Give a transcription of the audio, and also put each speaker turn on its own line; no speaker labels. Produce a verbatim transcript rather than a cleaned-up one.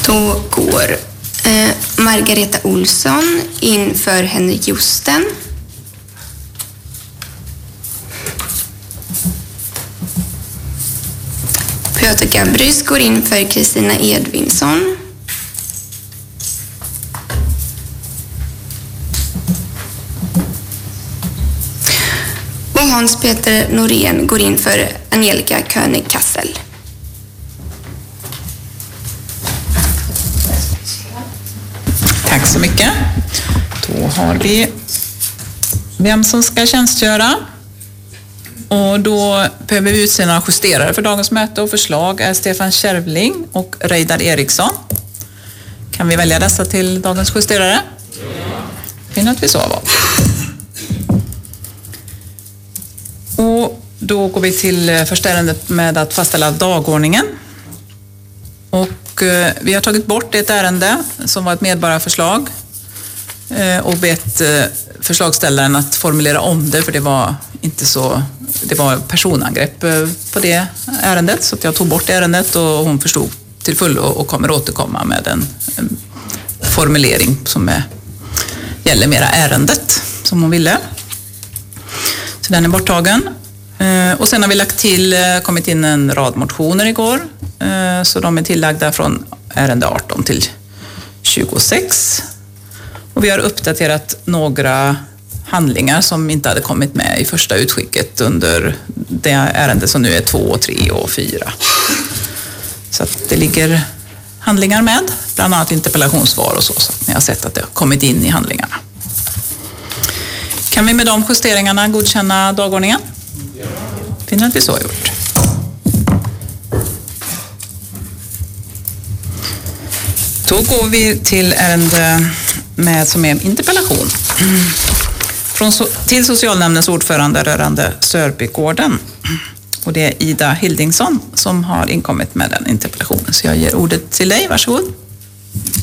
Då går eh, Margareta Olsson in för Henrik Josten. Piotr Gabrys går in för Kristina Edvinsson. Och Hans-Peter Norén går in för Angelica König-Kassel.
Tack så mycket. Då har vi vem som ska tjänstgöra. Och då behöver vi utse några justerare för dagens möte, och förslag är Stefan Kärvling och Reidar Eriksson. Kan vi välja dessa till dagens justerare? Finner att vi så var. Och då går vi till första ärendet med att fastställa dagordningen. Och eh, vi har tagit bort ett ärende som var ett medborgarförslag eh, och bett eh, förslagsställaren att formulera om det, för det var inte så, det var personangrepp eh, på det ärendet, så att jag tog bort ärendet och hon förstod till fullo och kommer återkomma med en, en formulering som är, gäller mera ärendet som hon ville. Så den är borttagen. Och sen har vi lagt till, kommit in en rad motioner igår. Så de är tillagda från ärende arton till tjugosex. Och vi har uppdaterat några handlingar som inte hade kommit med i första utskicket under det ärende som nu är två, tre och fyra. Så att det ligger handlingar med, bland annat interpellationssvar och så, så att ni har sett att det har kommit in i handlingarna. Kan vi med de justeringarna godkänna dagordningen? Finner att vi så har gjort. Då går vi till ärende med, som är en interpellation. Från, till socialnämndens ordförande rörande Sörbygården. Och det är Ida Hildingsson som har inkommit med den interpellationen. Så jag ger ordet till dig, varsågod.